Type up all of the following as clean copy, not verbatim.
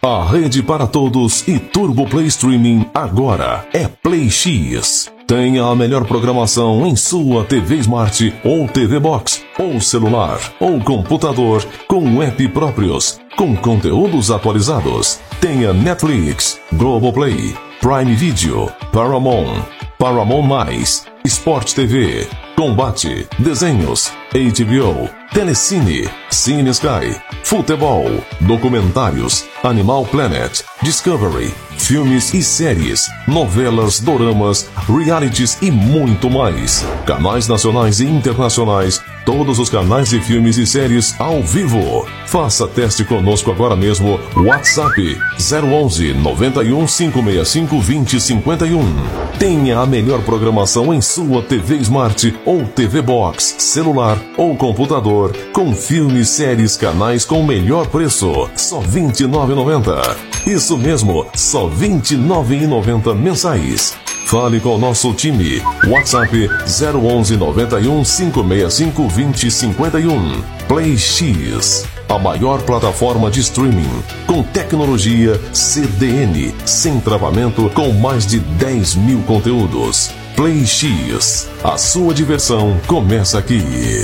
A rede para todos e Turbo Play Streaming agora é Play X. Tenha a melhor programação em sua TV Smart ou TV Box, ou celular, ou computador, com app próprios, com conteúdos atualizados. Tenha Netflix, Globoplay, Prime Video, Paramount+, Sport TV, Combate, Desenhos, HBO, Telecine, Cine Sky, Futebol, Documentários, Animal Planet, Discovery, filmes e séries, novelas, doramas, realities e muito mais. Canais nacionais e internacionais, todos os canais de filmes e séries ao vivo. Faça teste conosco agora mesmo. WhatsApp 011 91 565 2051. Tenha a melhor programação em sua TV Smart ou TV Box, celular ou computador, com filmes, séries, canais com o melhor preço. Só R$ 29,90. Isso mesmo, só R$ 29,90 mensais. Fale com o nosso time. WhatsApp 011 91 565 2051. Play X, a maior plataforma de streaming com tecnologia CDN, sem travamento, com mais de 10 mil conteúdos. Play X, a sua diversão começa aqui.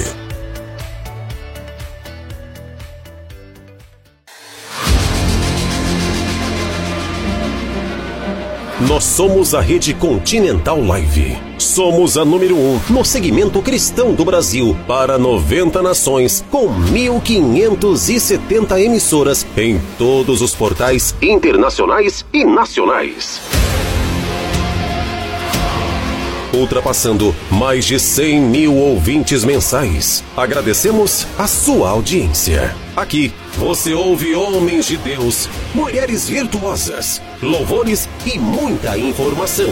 Nós somos a Rede Continental Live. Somos a número 1 no segmento cristão do Brasil para 90 nações, com 1.570 emissoras em todos os portais internacionais e nacionais. Ultrapassando mais de 100 mil ouvintes mensais. Agradecemos a sua audiência. Aqui você ouve homens de Deus, mulheres virtuosas, louvores e muita informação.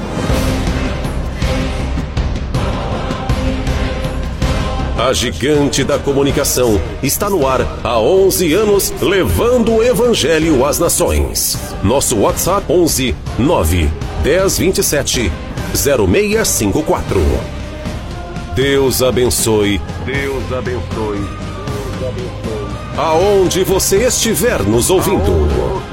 A gigante da comunicação está no ar há 11 anos, levando o evangelho às nações. Nosso WhatsApp 11 9 10 27 0654. Deus abençoe. Deus abençoe. Deus abençoe. Aonde você estiver nos ouvindo.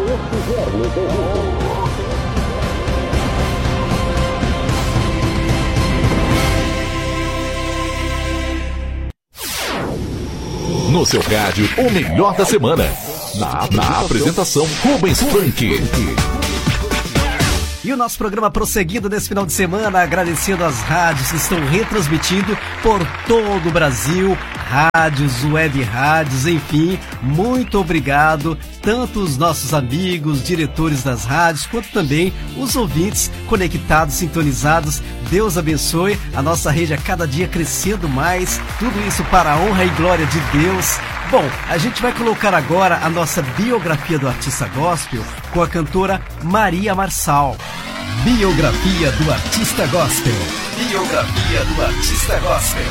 No seu rádio, o melhor da semana. Na apresentação, Rubens Frank. E o nosso programa prosseguindo nesse final de semana, agradecendo as rádios que estão retransmitindo por todo o Brasil, rádios, web rádios, enfim, muito obrigado, tanto os nossos amigos, diretores das rádios, quanto também os ouvintes conectados, sintonizados. Deus abençoe, a nossa rede a cada dia crescendo mais, tudo isso para a honra e glória de Deus. Bom, a gente vai colocar agora a nossa biografia do artista gospel com a cantora Maria Marçal. Biografia do artista gospel. Biografia do artista gospel.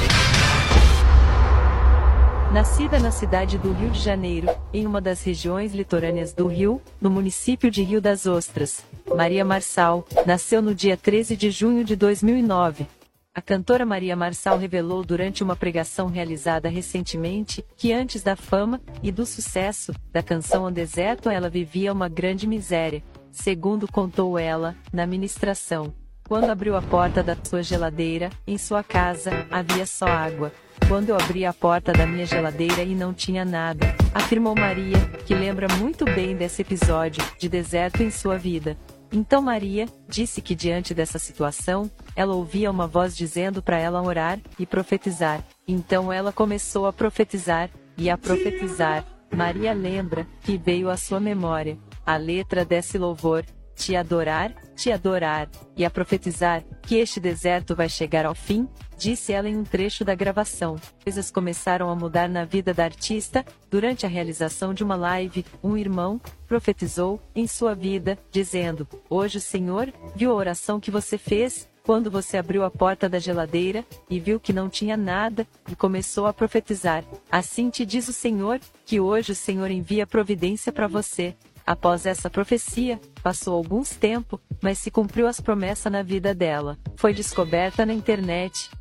Nascida na cidade do Rio de Janeiro, em uma das regiões litorâneas do Rio, no município de Rio das Ostras, Maria Marçal nasceu no dia 13 de junho de 2009. A cantora Maria Marçal revelou durante uma pregação realizada recentemente que antes da fama e do sucesso da canção O Deserto ela vivia uma grande miséria, segundo contou ela, na ministração. Quando abriu a porta da sua geladeira, em sua casa, havia só água. Quando eu abri a porta da minha geladeira e não tinha nada, afirmou Maria, que lembra muito bem desse episódio de deserto em sua vida. Então Maria disse que diante dessa situação, ela ouvia uma voz dizendo para ela orar e profetizar. Então ela começou a profetizar e a profetizar. Maria lembra que veio à sua memória a letra desse louvor: te adorar, e a profetizar que este deserto vai chegar ao fim, disse ela em um trecho da gravação. Coisas começaram a mudar na vida da artista. Durante a realização de uma live, um irmão profetizou em sua vida, dizendo: hoje o Senhor viu a oração que você fez, quando você abriu a porta da geladeira, e viu que não tinha nada, e começou a profetizar. Assim te diz o Senhor, que hoje o Senhor envia providência para você. Após essa profecia, passou alguns tempo, mas se cumpriu as promessas na vida dela. Foi descoberta na internet,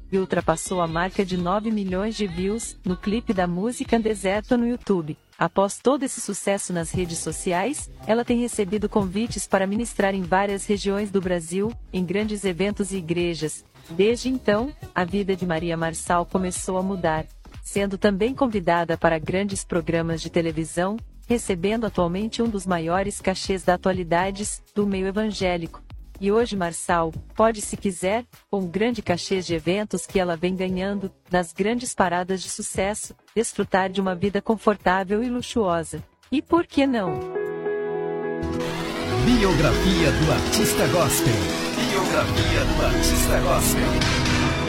e ultrapassou a marca de 9 milhões de views no clipe da música Deserto no YouTube. Após todo esse sucesso nas redes sociais, ela tem recebido convites para ministrar em várias regiões do Brasil, em grandes eventos e igrejas. Desde então, a vida de Maria Marçal começou a mudar, sendo também convidada para grandes programas de televisão, recebendo atualmente um dos maiores cachês da atualidade do meio evangélico. E hoje Marçal pode, se quiser, com grande cachê de eventos que ela vem ganhando, nas grandes paradas de sucesso, desfrutar de uma vida confortável e luxuosa. E por que não? Biografia do artista gospel. Biografia do artista gospel.